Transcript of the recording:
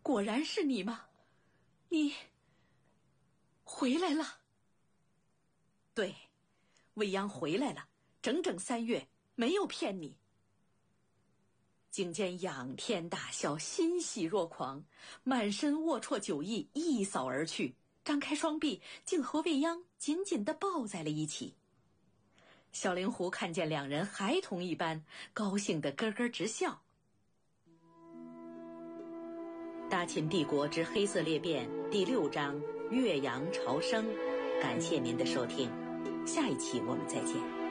果然是你吗？你回来了？对，未央回来了，整整3月，没有骗你。景监仰天大笑，欣喜若狂，满身龌龊酒意一扫而去，张开双臂，竟和未央紧紧地抱在了一起。小灵狐看见两人孩童一般，高兴得咯咯直笑。大秦帝国之黑色裂变第6章岳阳朝生，感谢您的收听，下一期我们再见。